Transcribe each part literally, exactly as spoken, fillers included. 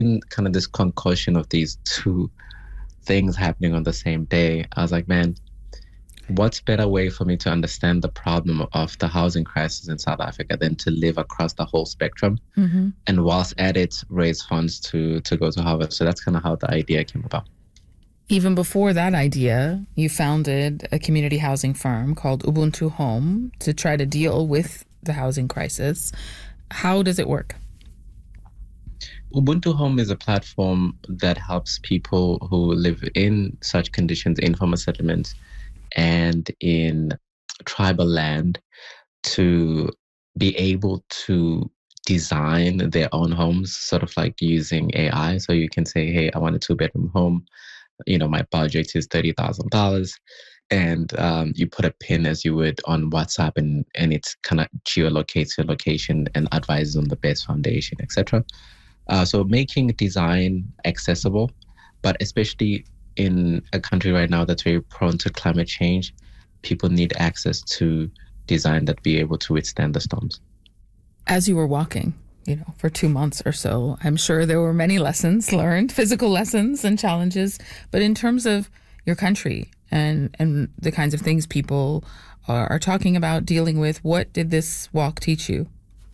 in kind of this concoction of these two things happening on the same day, I was like, man, what's better way for me to understand the problem of the housing crisis in South Africa than to live across the whole spectrum, Mm-hmm. and whilst at it, raise funds to to go to Harvard. So that's kind of how the idea came about. Even before that idea, you founded a community housing firm called Ubuntu Home to try to deal with the housing crisis. How does it work? Ubuntu Home is a platform that helps people who live in such conditions, in informal settlements and in tribal land, to be able to design their own homes, sort of like using A I. So you can say, hey, I want a two bedroom home. You know, my budget is thirty thousand dollars. And um, you put a pin as you would on WhatsApp, and, and it kind of geolocates your location and advises on the best foundation, et cetera. Uh, so making design accessible, but especially in a country right now that's very prone to climate change, people need access to design that be able to withstand the storms. As you were walking, you know, for two months or so, I'm sure there were many lessons learned, physical lessons and challenges. But in terms of your country and, and the kinds of things people are, are talking about, dealing with, what did this walk teach you?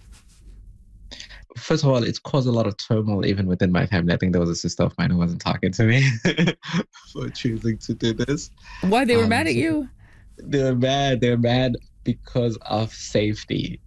First of all, it's caused a lot of turmoil even within my family. I think there was a sister of mine who wasn't talking to me for choosing to do this. Why? They were um, mad at so you? They were mad. They were mad because of safety.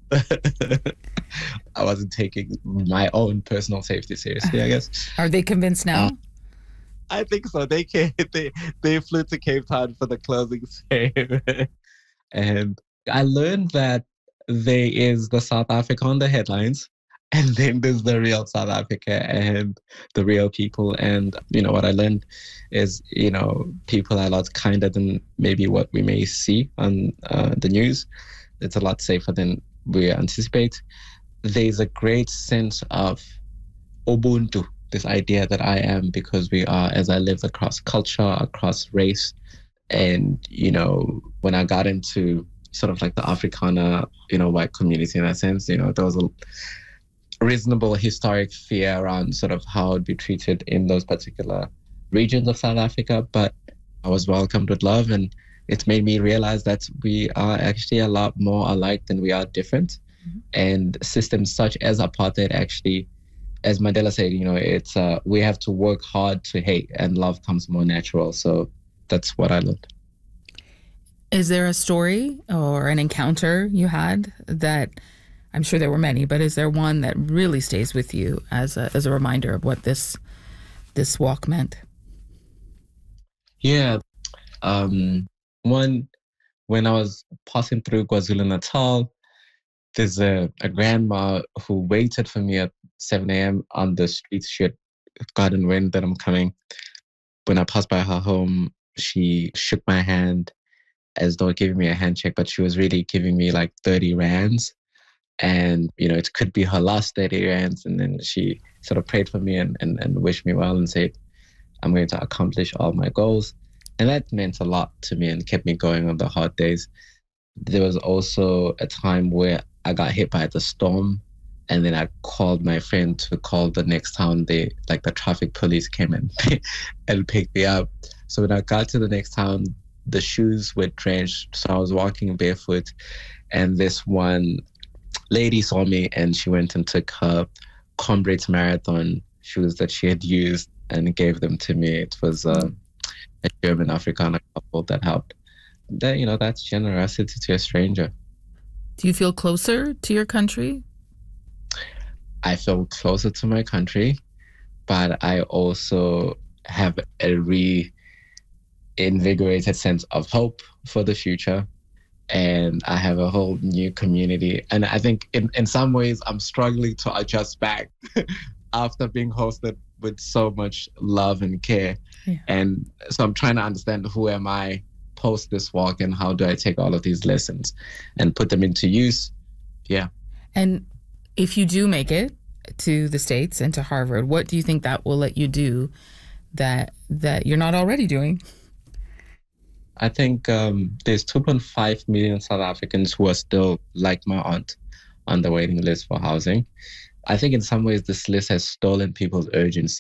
I wasn't taking my own personal safety seriously, I guess. Are they convinced now? Uh, I think so. They came, they they flew to Cape Town for the closing ceremony, and I learned that there is the South Africa on the headlines, and then there's the real South Africa and the real people. And you know what I learned is, you know, people are a lot kinder than maybe what we may see on uh, the news. It's a lot safer than we anticipate. There's a great sense of Ubuntu, this idea that I am because we are, as I lived across culture, across race. And, you know, when I got into sort of like the Afrikaner, you know, white community in that sense, you know, there was a reasonable historic fear around sort of how I'd be treated in those particular regions of South Africa. But I was welcomed with love, and it made me realize that we are actually a lot more alike than we are different. Mm-hmm. And systems such as apartheid actually, as Mandela said, you know, it's uh, we have to work hard to hate, and love comes more natural. So that's what I learned. Is there a story or an encounter you had that, I'm sure there were many, but is there one that really stays with you as a, as a reminder of what this this walk meant? Yeah. Um, one, when I was passing through KwaZulu-Natal, there's a, a grandma who waited for me at seven a.m. on the street. She had gotten wind that I'm coming. When I passed by her home, she shook my hand as though giving me a handshake, but she was really giving me like thirty rands. And, you know, it could be her last thirty rands. And then she sort of prayed for me and, and, and wished me well and said, I'm going to accomplish all my goals. And that meant a lot to me and kept me going on the hard days. There was also a time where I got hit by the storm, and then I called my friend to call the next town. They, like the traffic police came and, and picked me up. So when I got to the next town, the shoes were drenched. So I was walking barefoot, and this one lady saw me and she went and took her Comrades Marathon shoes that she had used and gave them to me. It was uh, a German Afrikaner couple that helped. That, you know, that's generosity to a stranger. Do you feel closer to your country? I feel closer to my country, but I also have a reinvigorated sense of hope for the future. And I have a whole new community. And I think in, in some ways, I'm struggling to adjust back after being hosted with so much love and care. Yeah. And so I'm trying to understand, who am I post this walk, and how do I take all of these lessons and put them into use? Yeah. And if you do make it to the States and to Harvard, what do you think that will let you do that that you're not already doing? I think um, there's two point five million South Africans who are still, like my aunt, on the waiting list for housing. I think in some ways this list has stolen people's urgency.